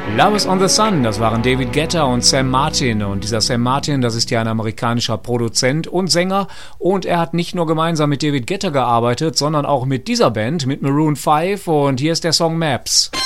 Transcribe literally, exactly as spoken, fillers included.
Love is on the Sun, das waren David Guetta und Sam Martin. Und dieser Sam Martin, das ist ja ein amerikanischer Produzent und Sänger. Und er hat nicht nur gemeinsam mit David Guetta gearbeitet, sondern auch mit dieser Band, mit Maroon five. Und hier ist der Song Maps.